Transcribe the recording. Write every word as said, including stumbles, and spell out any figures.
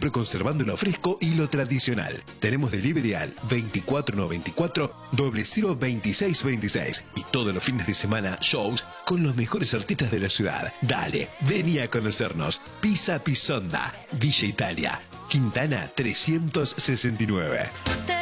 siempre conservando lo fresco y lo tradicional. Tenemos delivery al veinticuatro noventa y cuatro, cero cero veintiséis veintiséis y todos los fines de semana shows con los mejores artistas de la ciudad. Dale, vení a conocernos. Pizza Pisonda, Villa Italia, Quintana trescientos sesenta y nueve.